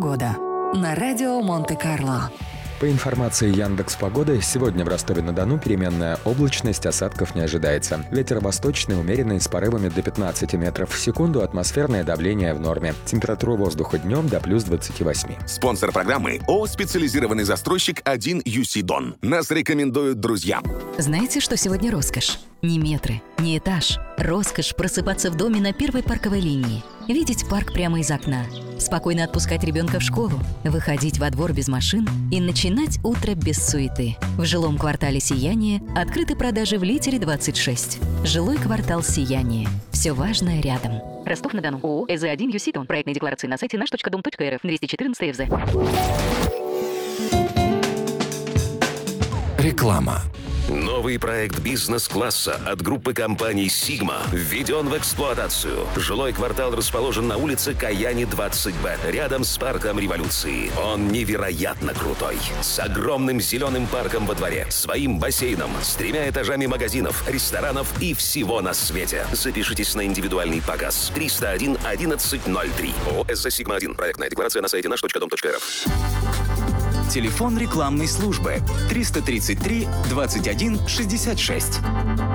Погода на радио Монте-Карло. По информации Яндекс.Погоды, сегодня в Ростове-на-Дону переменная облачность, осадков не ожидается. Ветер восточный, умеренный, с порывами до 15 метров в секунду, атмосферное давление в норме. Температура воздуха днем до плюс 28. Спонсор программы ООО «Специализированный застройщик 1UC Дон». Нас рекомендуют друзья. Знаете, что сегодня роскошь? Не метры, не этаж. Роскошь просыпаться в доме на первой парковой линии. Видеть парк прямо из окна. Спокойно отпускать ребенка в школу. Выходить во двор без машин и начинать утро без суеты. В жилом квартале «Сияние» открыты продажи в Литере 26. Жилой квартал «Сияние». Все важное рядом. Ростов-на-Дону. ООО «ЭЗ1 Дон». Проектные декларации на сайте наш.дом.рф. 214 ФЗ. Реклама. Новый проект бизнес-класса от группы компаний «Сигма» введен в эксплуатацию. Жилой квартал расположен на улице Каяни, 20Б, рядом с парком Революции. Он невероятно крутой. С огромным зеленым парком во дворе, своим бассейном, с 3 этажами магазинов, ресторанов и всего на свете. Запишитесь на индивидуальный показ. 301 1103. ООО «СС-Сигма-1». Проектная декларация на сайте наш.дом.рф. Телефон рекламной службы 333 21 66.